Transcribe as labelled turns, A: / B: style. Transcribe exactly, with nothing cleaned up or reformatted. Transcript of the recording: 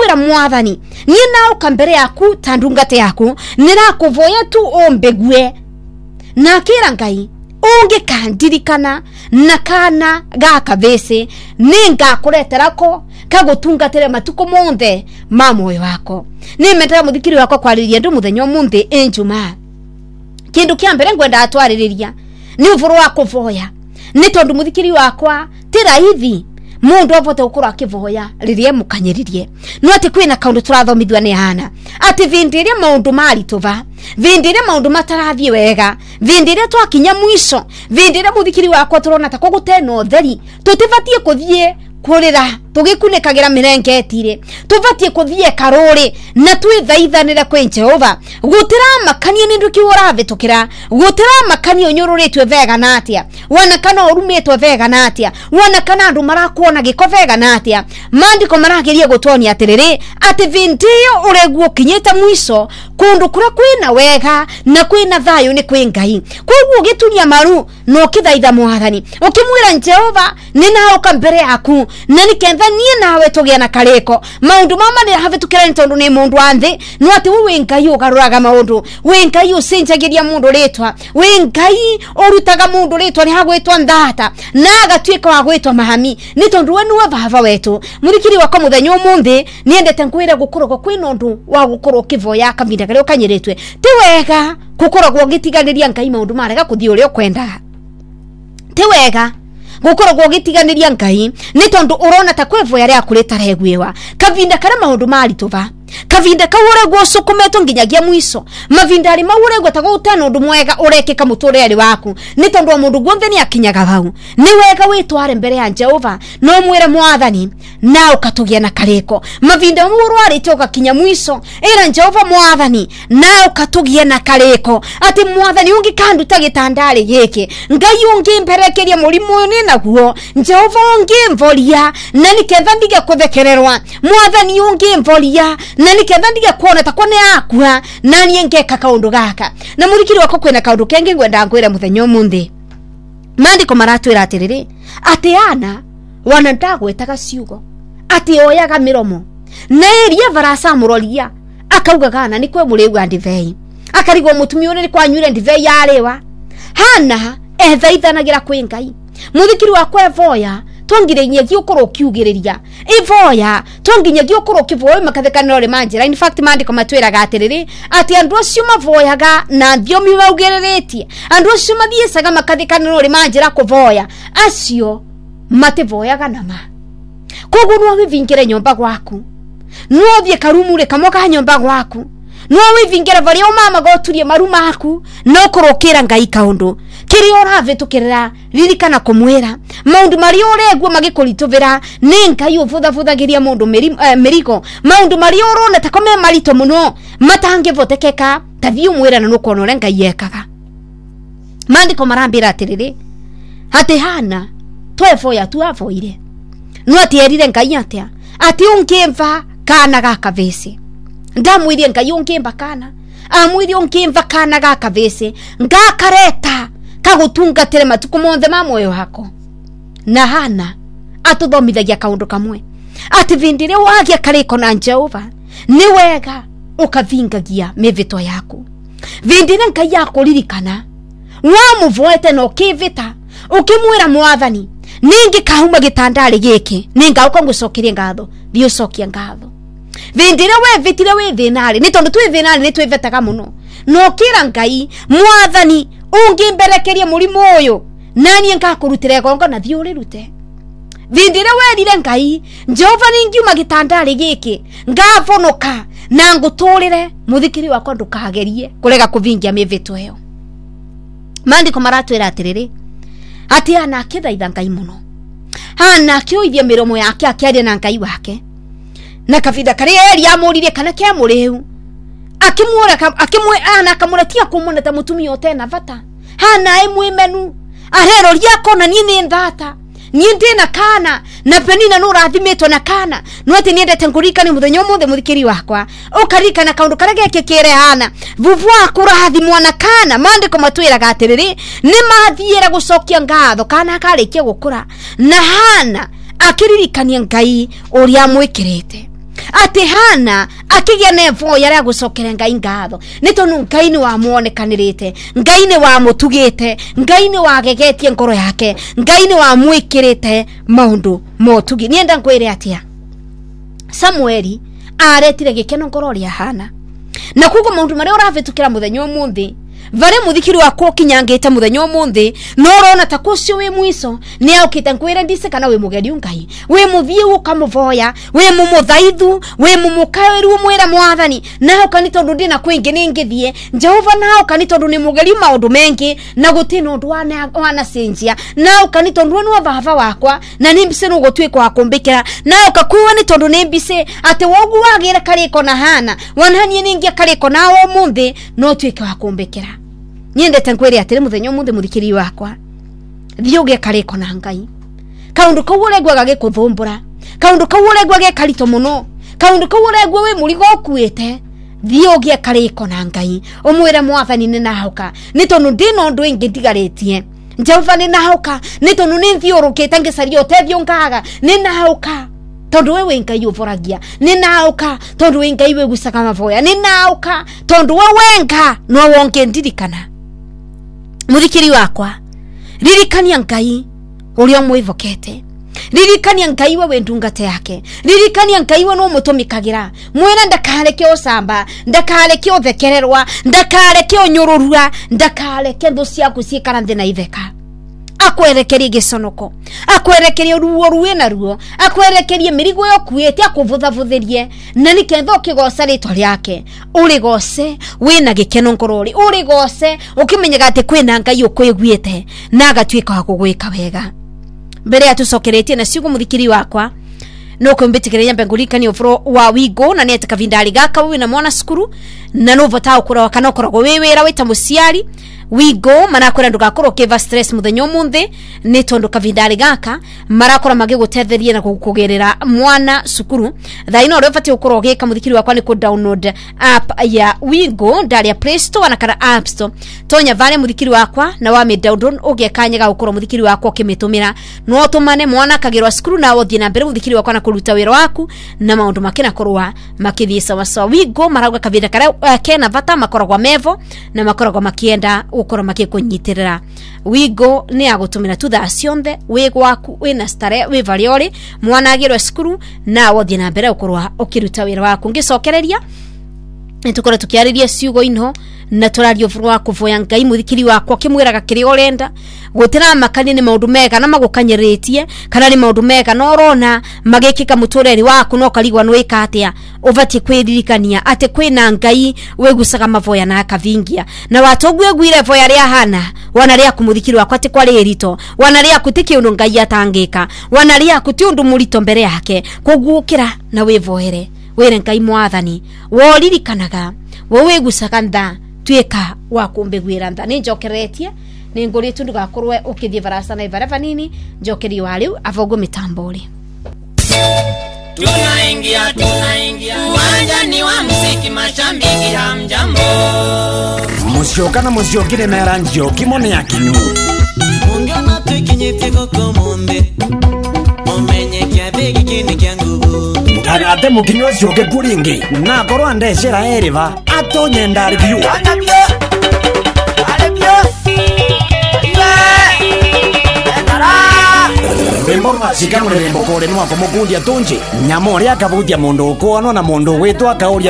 A: ukamwira Mwathani ni na ukambere yaku tandungate yaku nirakuvoya tu ombegue na kira Ngai unge kandirikana na kana gaka bese ninga kureterako kagutungatire matuko monde mamoyo wako nimetera muthikiri wako kwariria ndu muthenyo munthi enjuma kindu kia mbere ngwenda atwaririria ni uvuru wa kuvoya ni tondu muthikiri wakwa tira hivi mundu avote ukura akivoya ririe mukanyiririe no ati kwina kaundu turathomithwa ni Hana ati vindiria maundu mari tuva vindiria maundu matarathie wega vindiria twakinya mwisho vindiria muthikiri wakwa turona ta kuguteno theri tutivatie kuthie kurira tugikunikagira mirengeti-ri tuvatie kuthie karuri na twithaithanire kwi Jehova gutira makanie ni nduki uravitukira gutira makanie onyoruritwe vega natia wana kana urumetwe vega natia wana kana andu marakuona giko vega natia mandiko marageria gutwonia atiriri ati vindio ureguo kinyeta mwisho kundu kura kwina wega na kwina thayo ni kwi Ngai koguo gitunia maru no kithaitha Mwathani ukimwira Jehova nina ukambere yaku na niketha nie nawe tugia na kareko maundu mama ni havitukira ntondu ni mundu anthi no ati we Ngai ugaruraga maundu we Ngai usinjagiria mundu ritwa we Ngai urutaga mundu ritwa ni hagwitwa ndata na agatwika wa gwitwa mahami ni tondu we niwe baba wetu murikiri wako muthenyo umuthi niendete nkwira gukorwo kwina undu wa gukorwo kivoya kavinda kare ukanyiritwe ti wega gukorwo gitiganiria Ngai maundu marega kuthii uri ukwendaga ti wega gukorwo gitiganiria Ngai ni tondu urona ta kwevoya ria kurita regwewa kavinda kare maundu mari tuva kavinda kawore gwo sukumeto nginyagia mwiso mavinda ari mawure gwo tago utano ndu mwega urekeka mutureri waku ni tondu mundu gwothe ni akinyaga bau ni wega witware mbere ya Jehova no mwire Mwathani na ukatugia na kareko mavinda muru ari toka kinya mwiso era Jehova Mwathani na ukatugia na kareko ati Mwathani ungi kandu tagitandari giki Ngai ungi mperekeria murimu ni naguo Jehova ungi mvolia na niketha ndige kuthekererwa Mwathani ungi mvolia na niketha ndige kuona ta kone akua na niengeka kaundu gaka na murikiri wako kwena kaundu kenge ngwenda ngwira muthenyo munthi mandiko maratwira atiriri ati Hana wana ndagwetaga ciugo ati oyaga miromo na eria varasa muroria akauga Hana ni kwe muriwa ndivei akarigwo mutumio ni kwanyure ndivei yarewa Hana ethaithanagira kwi Ngai muthikiri wakwa evoya twangirenye giukoro kiugiriria ivoya twanginya giukoro kivoya makathekaniro le manjira in fact mandiko matwira gatiriri ati andu acio mavoyaga na thiomi baugiriretie andu acio mathiesaga makathekaniro le manjira kuvoya acio matevoyaga nama koguo no wivingire nyomba gwaku no thie karumure kamoka nyomba gwaku no wivingire vari o mama goturie maruma aku no kurokira Ngai kaundu kiri uravitukirira ririkana kumwira maundu mari uregwo magikurituvira ni Ngai uvutha vuthagiria mundu merigo maundu mari urona takome marito muno matangivotekeka tathio mwira na nuko nore Ngai yekaga mandiko marambira atiriri ati Hana twevoya tu avoire no ati erire Ngai atia ati ungimva kana gaka vese ndamwirie Ngai ungimva kana amwiri ungimva kana gaka vese ngakareta kagutungatire matuko monthe ma moyo wako na Hana atuthomithagia kaundu kamwe ati vindire wagia kariko na Jehova ni wega ukavingagia mivito yaku vindire Ngai yako ririkana wa muvoete no kivita ukimwira Mwathani ningi kahuma gitandari giki ninga ukongucokirie ngatho thio cokia ngatho vindire we vitire we thinari ni tondu twi thinari ni twivetaga muno no kira Ngai Mwathani ungi mberekerie murimu uyu nani ngakurutire gongo na thio rirute vindire we rire Ngai Jehova ningi uma gitandari giki ngavonoka na nguturire muthikiri wako ndukagerie kurega kuvingia mivito yo mandiko maratwira atiriri ati Hana akithaitha Ngai muno Hana akioithia miromo yake akiaria na Ngai wake na kavinda kare eri amuririe kana kia muriu akimwora akimwe Hana akamuratia kumona ta mutumia otena vata Hana emwemenu arero riako na nini ndata niende na kana na penina no rathimetwo na kana no ati niendete ngurika ni muthenyo muthe muthikiri wakwa ukarika na kaundu karage kekere Hana vuvu akurathi mwana kana mandiko matwira gatiriri ni mathiera gucokia ngatho kana karikia gukura na Hana akiririkania Ngai uria mwikirite ati Hana akigia nevo yari agusokera Ngai ngatho ni tondu Ngai ni wamuonekanirite, Ngai ni wamutugite, Ngai ni wagegetie ngoro yake, Ngai ni wamwikirite maundu motugi. Nienda nkwire atia Samueli aretire gikeno ngoro ria Hana na kugo maundu mari uravitukira muthenya umuthi vare muthikiri wako kinyangite muthenya umuthi no rona ta kucio we mwiso ni aukite nkwire ndise kana we mugeri Ngai we muthie ukamuvoya we mumuthaithu we mumukairu mwira mwathani na ukani tondu ndina kwingi ningithie Jehova na ukani tondu ni mugeri maundu mengi na gutino ndu wana wana senjia na ukani tondu ni baba wakwa na nimbise no gutwika wa kumbikira na ukakuwa ni tondu nimbise ate wogu wagira kariko na Hana wanhanie ningia kariko na o muthi no twike wa kumbikira. Niende tankweri atire muthenya umuthi muthikiri wakwa thiuge kariko na Ngai kaundu kawure gwa gage kuthumbura kaundu kawure gwa ge karito muno kaundu kawure gwa we murigo kuete thiuge kariko na Ngai umwire mwathani ni nahoka ni tondu ndino ndu ingi ndigaritie Jehova ni nahoka ni tondu ni thiurukite ngicaria utethio ngaga ni nahoka tondu we we Ngai uvoragia ni nahoka tondu we Ngai we gusaga mavoya ni nahoka tondu we wenga no wonge ndirikana. Muthikiri wakwa ririkania Ngai uria mwivokete, ririkania Ngai we ndungate yake, ririkania Ngai we no mutumikagira mwena ndakareke osamba ndakareke othekererwa ndakareke onyururua ndakareke ndu ciaku ciikara nthi na itheka akwerekerie giconoko akwerekerie ruo ruena ruo akwerekerie mirigo yo kuete akuvuthavuthirie na niketho kigoca ritwa riake uri goce wina gikeno ngorori uri goce ukimenyega ati kwina Ngai ukwiguite na agatwika wa kugwika wega. Mbere atucokeretie na ciugo muthikiri wakwa no kwimbitikire nyambe ngurikani ofro wa wigo na nete kavindari gaka we na mwana skuru na no vota ukura wakana ukora wewe ra wita musiari wigo manakora ndugakoro keva stress muthenya umuthi ni tondu kavindari gaka marakora magigutetherie na kukugerera mwana sukuru thaino ro fati ukoro gika muthikiri wakwa ni ku download app ya wigo ndari ya Play Store na kana App Store tonya vale muthikiri wakwa na wa me download ugekanyega ukoro muthikiri wakwa kimitumira no tumane mwana kagirwa sukuru na wothie na mbere muthikiri wakwa na kuruta wira waku na maundu makina korwa makithie sawa sawa. Wigo marauga kavinda kare uh, kena vata makoragwa mevo na makoragwa makienda ukora makikunyitirira. Wigo ni agutumira tu thaa cionthe wi gwaku wina stare wi variori mwana agirwe skuru na wothie na mbere ukorwa ukiruta wira waku. Ngicokereria nitukora tukiariria ciugo inho na turario vurwa kuvoya Ngai muthikiri wakwa kimwiraga kiri orenda gutira makani ni maundu mega na magukanyiritie kana ni maundu mega no urona magikika mutureri waku no karigwa nwika atia uvati kwiririkania ati kwina Ngai wegucaga mavoya na akavingia na watogwe gwire voya ria Hana wana ria kumuthikiri wakwa ati kwari rito wana ria kutiki undu Ngai atangika wana ria kuti undu murito mbere yake kugukira na wivohere were Ngai mwathani woririkanaga wowe gucaga ntha tweka wa kumbegwira ntha ni njokeretie ni nguri tu ndugakorwe ukithie varasa na ivara vanini njokeri wa riu avogo mitambori
B: tunaingia tunaingia uwanjani wa muziki mashambiki hamjambo
C: musyoka na musyokire na ranjo kimone yakinu
B: ungiona tukinyite koko monde omenye kya begi kini kya nguvu
C: ndarate mukinyo syoke kuringi na korwa ndeshera eriva atonye ndari view
B: anabio alebio
C: Rembo masika murembo kore nwa komukundia tunji nyamori akavutia mundu ukoano na mundu wetwa kauria